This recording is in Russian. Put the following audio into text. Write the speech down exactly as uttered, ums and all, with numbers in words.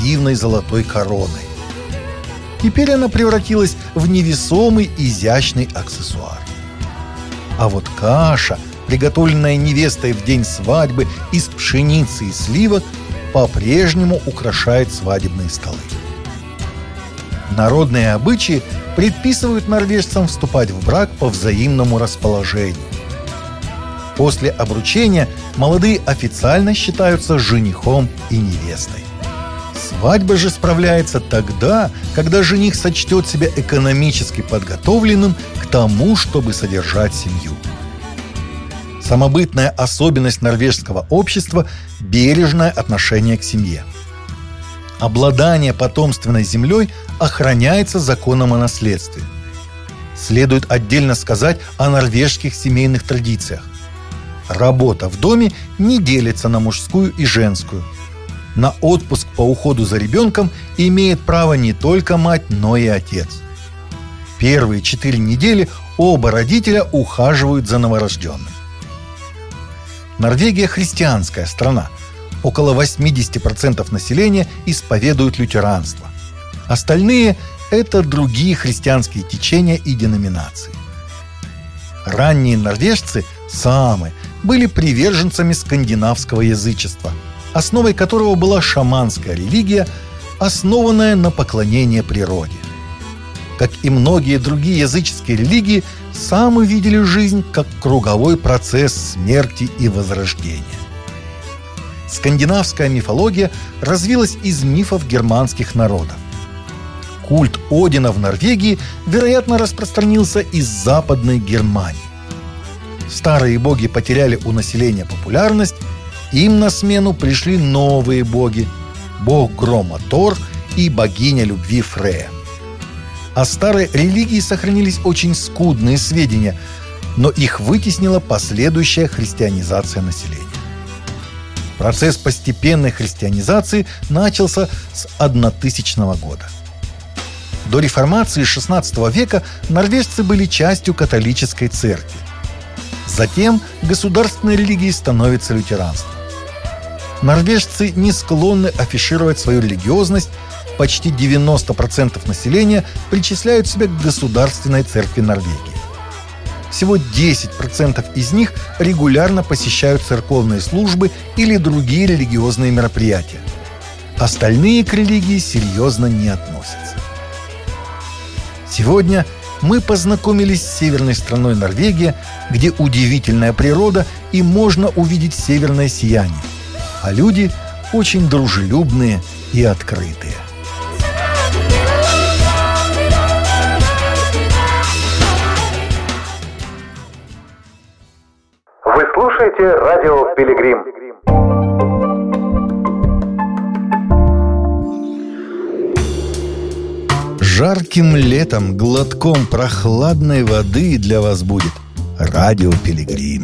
массивной золотой короной. Теперь она превратилась в невесомый изящный аксессуар. А вот каша, приготовленная невестой в день свадьбы из пшеницы и сливок, по-прежнему украшает свадебные столы. Народные обычаи предписывают норвежцам вступать в брак по взаимному расположению. После обручения молодые официально считаются женихом и невестой. Свадьба же справляется тогда, когда жених сочтет себя экономически подготовленным к тому, чтобы содержать семью. Самобытная особенность норвежского общества – бережное отношение к семье. Обладание потомственной землей охраняется законом о наследстве. Следует отдельно сказать о норвежских семейных традициях. Работа в доме не делится на мужскую и женскую. На отпуск по уходу за ребенком имеет право не только мать, но и отец. Первые четыре недели оба родителя ухаживают за новорожденным. Норвегия – христианская страна. Около восемьдесят процентов населения исповедуют лютеранство. Остальные – это другие христианские течения и деноминации. Ранние норвежцы, саамы, были приверженцами скандинавского язычества, основой которого была шаманская религия, основанная на поклонении природе. Как и многие другие языческие религии, саамы видели жизнь как круговой процесс смерти и возрождения. Скандинавская мифология развилась из мифов германских народов. Культ Одина в Норвегии, вероятно, распространился из Западной Германии. Старые боги потеряли у населения популярность, им на смену пришли новые боги – бог грома Тор и богиня любви Фрея. О старой религии сохранились очень скудные сведения, но их вытеснила последующая христианизация населения. Процесс постепенной христианизации начался с тысячного года. До реформации шестнадцатого века норвежцы были частью католической церкви. Затем государственной религией становится лютеранство. Норвежцы не склонны афишировать свою религиозность, почти девяносто процентов населения причисляют себя к государственной церкви Норвегии. Всего десять процентов из них регулярно посещают церковные службы или другие религиозные мероприятия. Остальные к религии серьезно не относятся. Сегодня мы познакомились с северной страной Норвегия, где удивительная природа и можно увидеть северное сияние, а люди очень дружелюбные и открытые. Вы слушаете радио «Пилигрим». Жарким летом глотком прохладной воды для вас будет радио «Пилигрим».